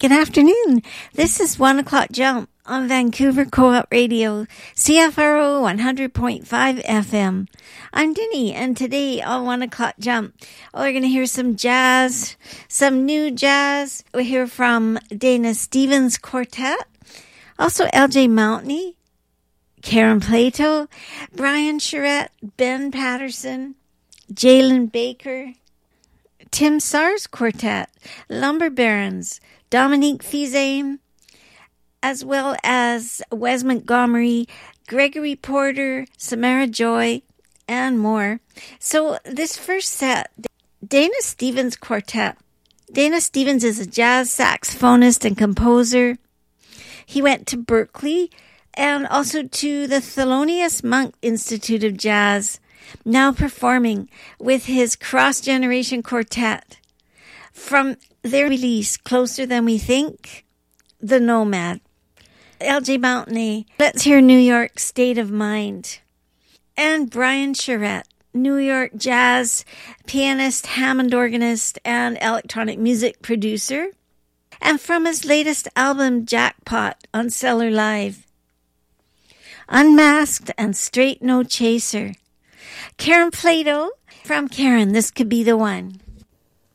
Good afternoon. This is 1 o'clock jump on Vancouver Co-op Radio, CFRO 100.5 FM. I'm Denny, and today on 1 o'clock jump, we're going to hear some jazz, some new jazz. We'll hear from Dana Stevens Quartet, also LJ Mountney, Karen Plato, Brian Charette, Ben Patterson, Jalen Baker, Tim Sars Quartet, Lumber Barons, Dominique Fizane, as well as Wes Montgomery, Gregory Porter, Samara Joy, and more. So this first set, Dana Stevens Quartet. Dana Stevens is a jazz saxophonist and composer. He went to Berkeley and also to the Thelonious Monk Institute of Jazz, now performing with his cross-generation quartet. From their release, Closer Than We Think, The Nomad. LJ Mountney, let's hear New York State of Mind. And Brian Charette, New York jazz pianist, Hammond organist, and electronic music producer. And from his latest album, Jackpot, on Cellar Live. Unmasked and Straight No Chaser. Karen Plato, from Karen, This Could Be the One.